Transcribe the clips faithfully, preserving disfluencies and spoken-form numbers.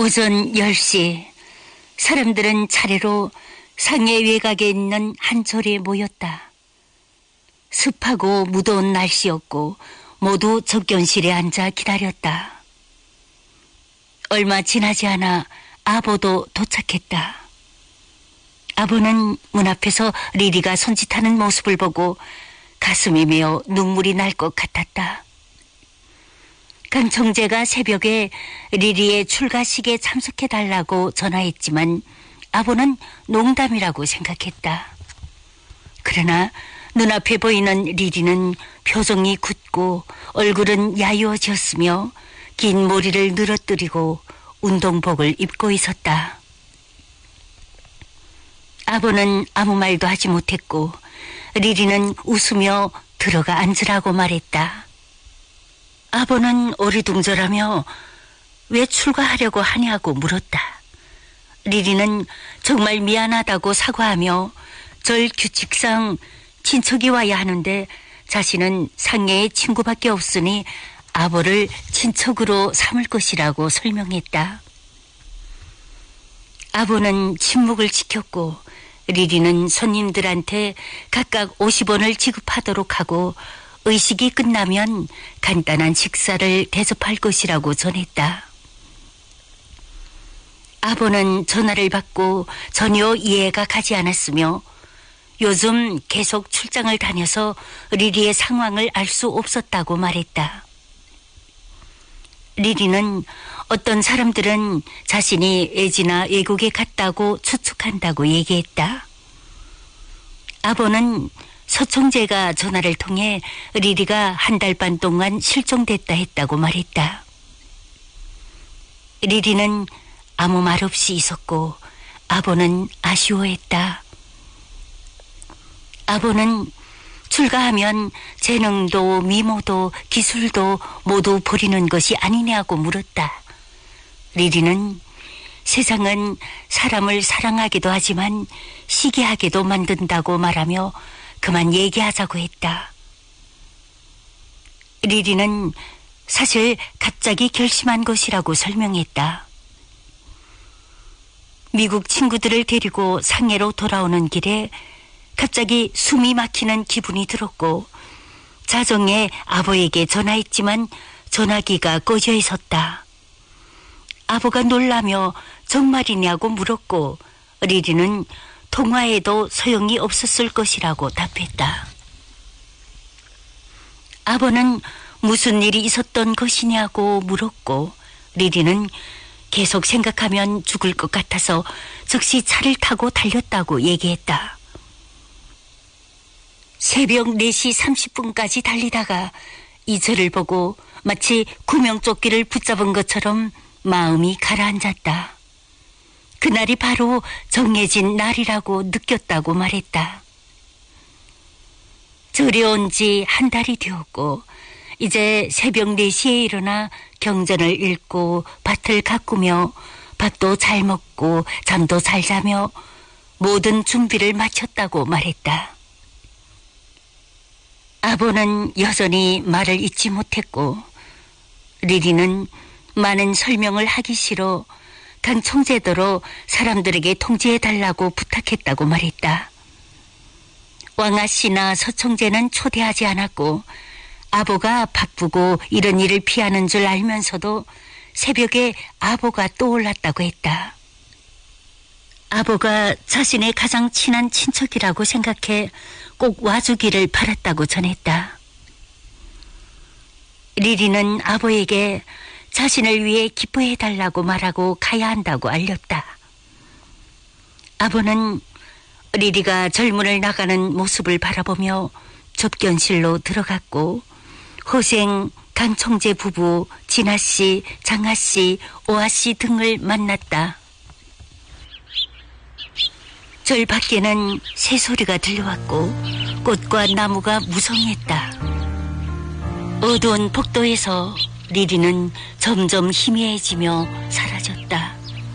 오전 열 시 사람들은 차례로 상해 외곽에 있는 한 절에 모였다. 습하고 무더운 날씨였고 모두 접견실에 앉아 기다렸다. 얼마 지나지 않아 아보도 도착했다. 아보는 문 앞에서 리리가 손짓하는 모습을 보고 가슴이 메어 눈물이 날 것 같았다. 강 총재가 새벽에 리리의 출가식에 참석해달라고 전화했지만 아보는 농담이라고 생각했다. 그러나 눈앞에 보이는 리리는 표정이 굳고 얼굴은 야유어졌으며 긴 머리를 늘어뜨리고 운동복을 입고 있었다. 아보는 아무 말도 하지 못했고 리리는 웃으며 들어가 앉으라고 말했다. 아보는 어리둥절하며 왜 출가하려고 하냐고 물었다. 리리는 정말 미안하다고 사과하며 절 규칙상 친척이 와야 하는데 자신은 상해의 친구밖에 없으니 아보를 친척으로 삼을 것이라고 설명했다. 아보는 침묵을 지켰고 리리는 손님들한테 각각 오십 원을 지급하도록 하고 의식이 끝나면 간단한 식사를 대접할 것이라고 전했다. 아보는 전화를 받고 전혀 이해가 가지 않았으며 요즘 계속 출장을 다녀서 리리의 상황을 알 수 없었다고 말했다. 리리는 어떤 사람들은 자신이 애지나 외국에 갔다고 추측한다고 얘기했다. 아보는 서총재가 전화를 통해 리리가 한 달 반 동안 실종됐다 했다고 말했다. 리리는 아무 말 없이 있었고 아보는 아쉬워했다. 아보는 출가하면 재능도 미모도 기술도 모두 버리는 것이 아니냐고 물었다. 리리는 세상은 사람을 사랑하기도 하지만 시기하게도 만든다고 말하며 그만 얘기하자고 했다. 리리는 사실 갑자기 결심한 것이라고 설명했다. 미국 친구들을 데리고 상해로 돌아오는 길에 갑자기 숨이 막히는 기분이 들었고 자정에 아버에게 전화했지만 전화기가 꺼져 있었다. 아버가 놀라며 정말이냐고 물었고 리리는 통화에도 소용이 없었을 것이라고 답했다. 아버는 무슨 일이 있었던 것이냐고 물었고 리리는 계속 생각하면 죽을 것 같아서 즉시 차를 타고 달렸다고 얘기했다. 새벽 네 시 삼십 분까지 달리다가 이 절을 보고 마치 구명조끼를 붙잡은 것처럼 마음이 가라앉았다. 그날이 바로 정해진 날이라고 느꼈다고 말했다. 절에 온 지 한 달이 되었고 이제 새벽 네 시에 일어나 경전을 읽고 밭을 가꾸며 밥도 잘 먹고 잠도 잘 자며 모든 준비를 마쳤다고 말했다. 아보는 여전히 말을 잇지 못했고 리리는 많은 설명을 하기 싫어 강 총재더러 사람들에게 통지해달라고 부탁했다고 말했다. 왕아씨나 서총재는 초대하지 않았고 아보가 바쁘고 이런 일을 피하는 줄 알면서도 새벽에 아보가 떠올랐다고 했다. 아보가 자신의 가장 친한 친척이라고 생각해 꼭 와주기를 바랐다고 전했다. 리리는 아보에게 자신을 위해 기뻐해달라고 말하고 가야 한다고 알렸다. 아보는 리리가 절문을 나가는 모습을 바라보며 접견실로 들어갔고 호생, 강총재 부부, 진아씨, 장아씨, 오아씨 등을 만났다. 절 밖에는 새소리가 들려왔고 꽃과 나무가 무성했다. 어두운 복도에서 리리는 점점 희미해지며 사라졌다.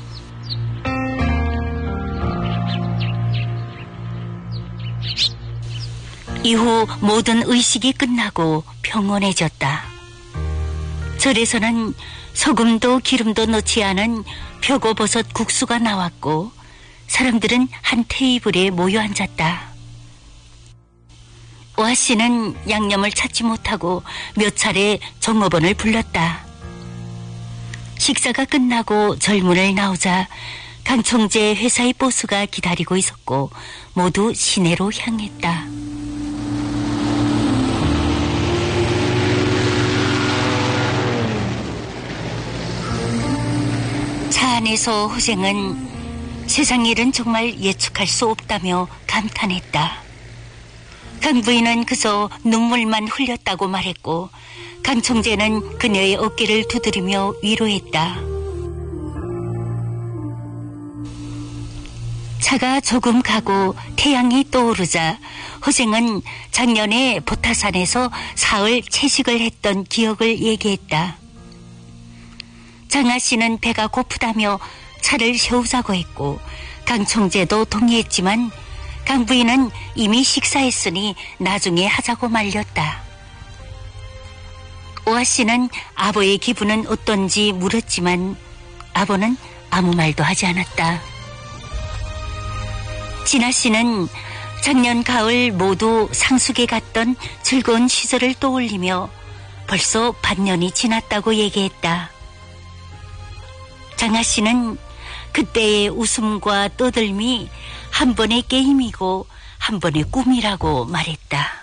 이후 모든 의식이 끝나고 평온해졌다. 절에서는 소금도 기름도 넣지 않은 표고버섯 국수가 나왔고 사람들은 한 테이블에 모여 앉았다. 오아씨는 양념을 찾지 못하고 몇 차례 종업원을 불렀다. 식사가 끝나고 절문을 나오자 강총재 회사의 보스가 기다리고 있었고 모두 시내로 향했다. 차 안에서 호생은 세상 일은 정말 예측할 수 없다며 감탄했다. 강 부인은 그저 눈물만 흘렸다고 말했고 강 총재는 그녀의 어깨를 두드리며 위로했다. 차가 조금 가고 태양이 떠오르자 호생은 작년에 보타산에서 사흘 채식을 했던 기억을 얘기했다. 장아 씨는 배가 고프다며 차를 세우자고 했고 강 총재도 동의했지만 강 부인은 이미 식사했으니 나중에 하자고 말렸다. 오아 씨는 아버의 기분은 어떤지 물었지만 아버는 아무 말도 하지 않았다. 진아 씨는 작년 가을 모두 상숙에 갔던 즐거운 시절을 떠올리며 벌써 반년이 지났다고 얘기했다. 장아 씨는 그때의 웃음과 떠들미 한 번의 게임이고 한 번의 꿈이라고 말했다.